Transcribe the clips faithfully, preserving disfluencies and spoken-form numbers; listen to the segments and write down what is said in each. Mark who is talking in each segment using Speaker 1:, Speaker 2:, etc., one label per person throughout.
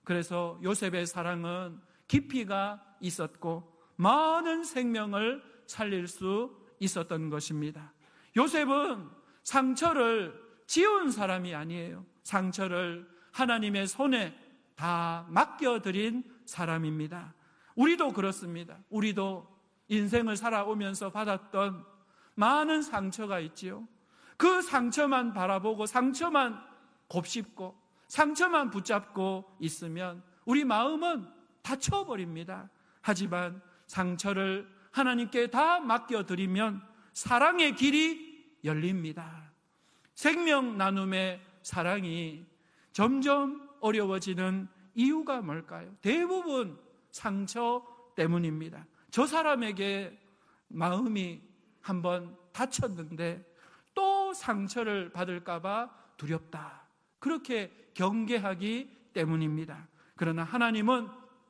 Speaker 1: 그래서 요셉의 사랑은 깊이가 있었고 많은 생명을 살릴 수 있었던 것입니다. 요셉은 상처를 지운 사람이 아니에요. 상처를 하나님의 손에 다 맡겨드린 사람입니다. 우리도 그렇습니다. 우리도 인생을 살아오면서 받았던 많은 상처가 있지요. 그 상처만 바라보고 상처만 곱씹고 상처만 붙잡고 있으면 우리 마음은 다쳐버립니다. 하지만 상처를 하나님께 다 맡겨드리면 사랑의 길이 열립니다. 생명 나눔의 사랑이 점점 어려워지는 이유가 뭘까요? 대부분 상처 때문입니다. 저 사람에게 마음이 한번 다쳤는데 또 상처를 받을까 봐 두렵다. 그렇게 경계하기 때문입니다. 그러나 하나님은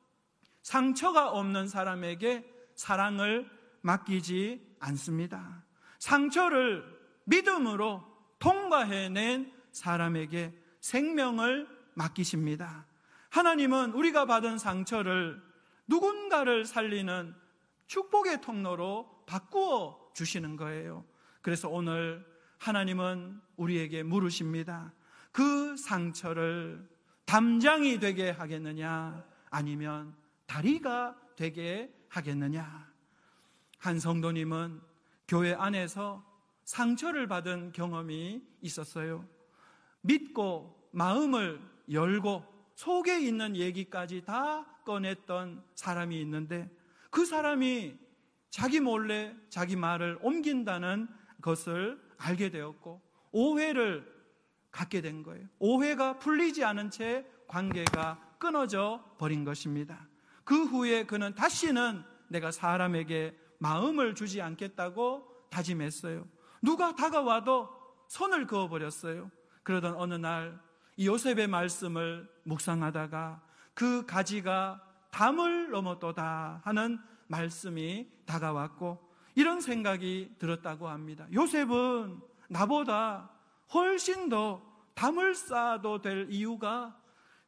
Speaker 1: 상처가 없는 사람에게 사랑을 맡기지 않습니다. 상처를 믿음으로 통과해낸 사람에게 생명을 맡기십니다. 하나님은 우리가 받은 상처를 누군가를 살리는 축복의 통로로 바꾸어 주시는 거예요. 그래서 오늘 하나님은 우리에게 물으십니다. 그 상처를 담장이 되게 하겠느냐, 아니면 다리가 되게 하겠느냐. 한 성도님은 교회 안에서 상처를 받은 경험이 있었어요. 믿고 마음을 열고 속에 있는 얘기까지 다 꺼냈던 사람이 있는데 그 사람이 자기 몰래 자기 말을 옮긴다는 것을 알게 되었고 오해를 갖게 된 거예요. 오해가 풀리지 않은 채 관계가 끊어져 버린 것입니다. 그 후에 그는 다시는 내가 사람에게 마음을 주지 않겠다고 다짐했어요. 누가 다가와도 선을 그어버렸어요. 그러던 어느 날 이 요셉의 말씀을 묵상하다가 그 가지가 담을 넘었도다 하는 말씀이 다가왔고 이런 생각이 들었다고 합니다. 요셉은 나보다 훨씬 더 담을 쌓아도 될 이유가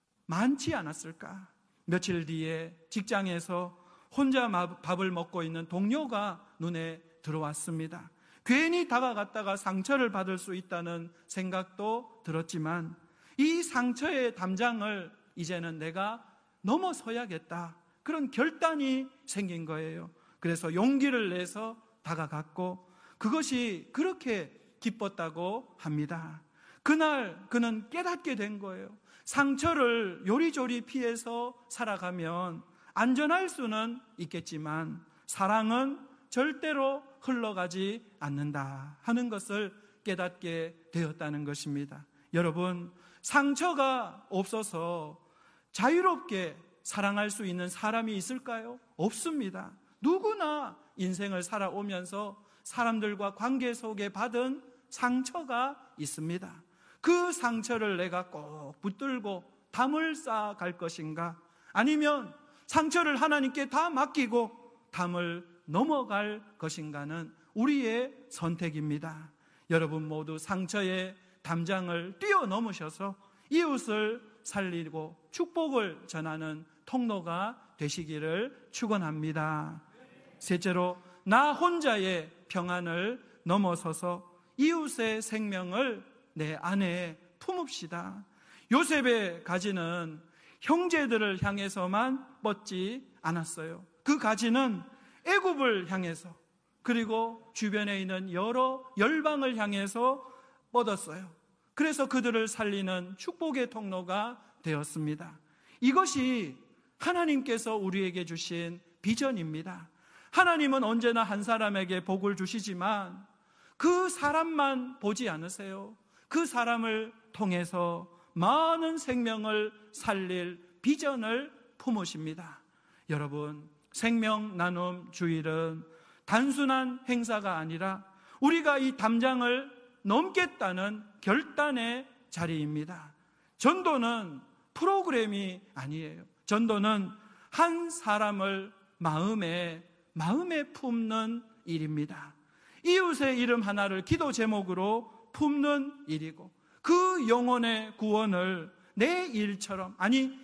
Speaker 1: 많지 않았을까? 며칠 뒤에 직장에서 혼자 밥을 먹고 있는 동료가 눈에 들어왔습니다. 괜히 다가갔다가 상처를 받을 수 있다는 생각도 들었지만 이 상처의 담장을 이제는 내가 넘어서야겠다, 그런 결단이 생긴 거예요. 그래서 용기를 내서 다가갔고 그것이 그렇게 기뻤다고 합니다. 그날 그는 깨닫게 된 거예요. 상처를 요리조리 피해서 살아가면 안전할 수는 있겠지만 사랑은 절대로 흘러가지 않는다 하는 것을 깨닫게 되었다는 것입니다. 여러분, 상처가 없어서 자유롭게 사랑할 수 있는 사람이 있을까요? 없습니다. 누구나 인생을 살아오면서 사람들과 관계 속에 받은 상처가 있습니다. 그 상처를 내가 꼭 붙들고 담을 쌓아 갈 것인가, 아니면 상처를 하나님께 다 맡기고 담을 넘어갈 것인가는 우리의 선택입니다. 여러분 모두 상처의 담장을 뛰어넘으셔서 이웃을 살리고 축복을 전하는 통로가 되시기를 축원합니다. 셋째로, 나 혼자의 평안을 넘어서서 이웃의 생명을 내 안에 품읍시다. 요셉의 가지는 형제들을 향해서만 뻗지 않았어요. 그 가지는 애굽을 향해서, 그리고 주변에 있는 여러 열방을 향해서 뻗었어요. 그래서 그들을 살리는 축복의 통로가 되었습니다. 이것이 하나님께서 우리에게 주신 비전입니다. 하나님은 언제나 한 사람에게 복을 주시지만 그 사람만 보지 않으세요. 그 사람을 통해서 많은 생명을 살릴 비전을 품으십니다. 여러분, 생명 나눔 주일은 단순한 행사가 아니라 우리가 이 담장을 넘겠다는 결단의 자리입니다. 전도는 프로그램이 아니에요. 전도는 한 사람을 마음에 마음에 품는 일입니다. 이웃의 이름 하나를 기도 제목으로 품는 일이고 그 영혼의 구원을 내 일처럼, 아니